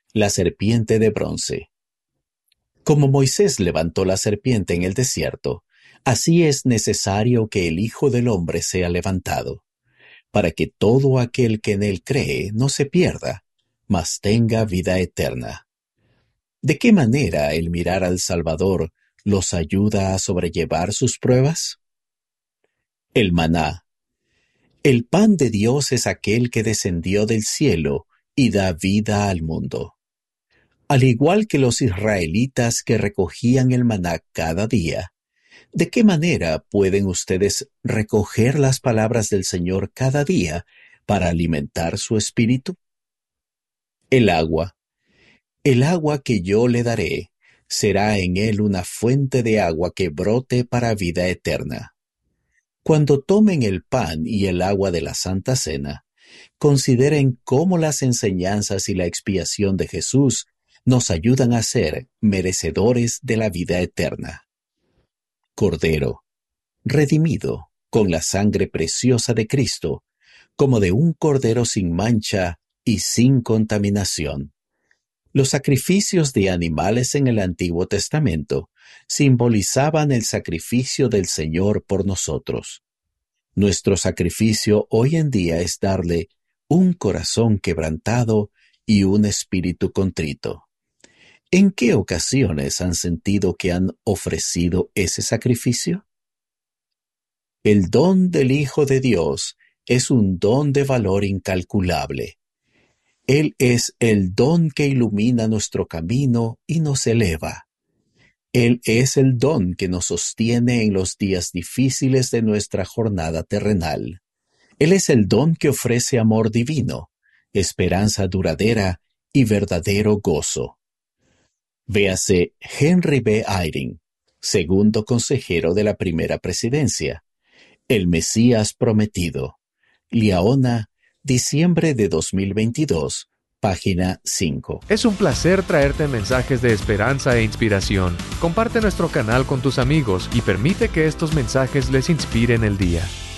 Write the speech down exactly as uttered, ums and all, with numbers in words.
La serpiente de bronce. Como Moisés levantó la serpiente en el desierto, así es necesario que el Hijo del Hombre sea levantado, para que todo aquel que en él cree no se pierda, mas tenga vida eterna. ¿De qué manera el mirar al Salvador los ayuda a sobrellevar sus pruebas? El maná. El pan de Dios es aquel que descendió del cielo y da vida al mundo. Al igual que los israelitas que recogían el maná cada día, ¿de qué manera pueden ustedes recoger las palabras del Señor cada día para alimentar su espíritu? El agua. El agua que yo le daré será en él una fuente de agua que brote para vida eterna. Cuando tomen el pan y el agua de la Santa Cena, consideren cómo las enseñanzas y la expiación de Jesús nos ayudan a ser merecedores de la vida eterna. Cordero, redimido con la sangre preciosa de Cristo, como de un cordero sin mancha y sin contaminación. Los sacrificios de animales en el Antiguo Testamento simbolizaban el sacrificio del Señor por nosotros. Nuestro sacrificio hoy en día es darle un corazón quebrantado y un espíritu contrito. ¿En qué ocasiones han sentido que han ofrecido ese sacrificio? El don del Hijo de Dios es un don de valor incalculable. Él es el don que ilumina nuestro camino y nos eleva. Él es el don que nos sostiene en los días difíciles de nuestra jornada terrenal. Él es el don que ofrece amor divino, esperanza duradera y verdadero gozo. Véase Henry B. Eyring, segundo consejero de la primera presidencia. El Mesías prometido. Liaona, diciembre de dos mil veintidós, página cinco. Es un placer traerte mensajes de esperanza e inspiración. Comparte nuestro canal con tus amigos y permite que estos mensajes les inspiren el día.